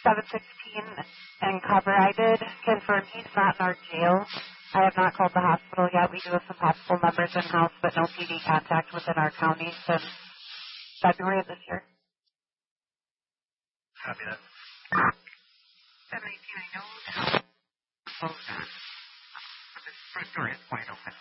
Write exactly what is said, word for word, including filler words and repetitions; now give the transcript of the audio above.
seven sixteen and cover. I did confirm he's not in our jail. I have not called the hospital yet. We do have some hospital members in-house, but no P D contact within our county since February of this year. Copy that. seven eighteen, I know that closed on. The front door is wide open.